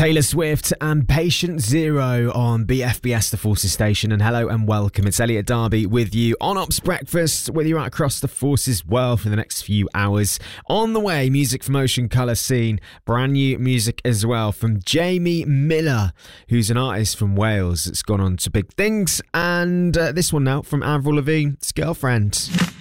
Taylor Swift and Patient Zero on BFBS, the Forces station. And hello and welcome. It's Elliot Darby with you on Ops Breakfast, with you right across the Forces world for the next few hours. On the way, music from Ocean Colour Scene. Brand new music as well from Jamie Miller, who's an artist from Wales that's gone on to big things. And this one now from Avril Lavigne's Girlfriend.